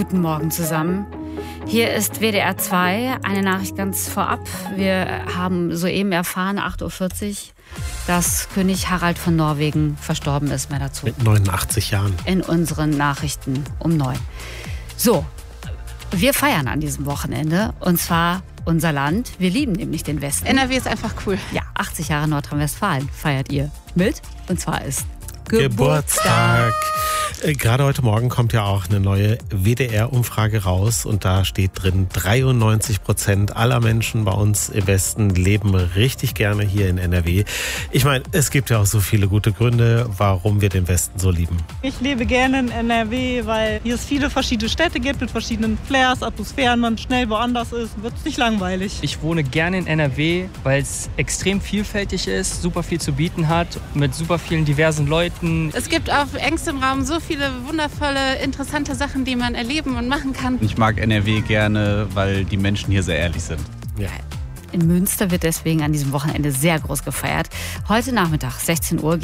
Guten Morgen zusammen. Hier ist WDR 2, eine Nachricht ganz vorab. Wir haben soeben erfahren, 8.40 Uhr, dass König Harald von Norwegen verstorben ist. Mehr dazu. Mit 89 Jahren. In unseren Nachrichten um 9. So, wir feiern an diesem Wochenende und zwar unser Land. Wir lieben nämlich den Westen. NRW ist einfach cool. Ja, 80 Jahre Nordrhein-Westfalen feiert ihr mit. Und zwar ist Geburtstag. Gerade heute Morgen kommt ja auch eine neue WDR-Umfrage raus und da steht drin, 93% aller Menschen bei uns im Westen leben richtig gerne hier in NRW. Ich meine, es gibt ja auch so viele gute Gründe, warum wir den Westen so lieben. Ich lebe gerne in NRW, weil hier es viele verschiedene Städte gibt mit verschiedenen Flairs, Atmosphären, man schnell woanders ist, wird es nicht langweilig. Ich wohne gerne in NRW, weil es extrem vielfältig ist, super viel zu bieten hat, mit super vielen diversen Leuten. Es gibt auf engstem Raum so viele wundervolle, interessante Sachen, die man erleben und machen kann. Ich mag NRW gerne, weil die Menschen hier sehr ehrlich sind. Ja. In Münster wird deswegen an diesem Wochenende sehr groß gefeiert. Heute Nachmittag, 16 Uhr,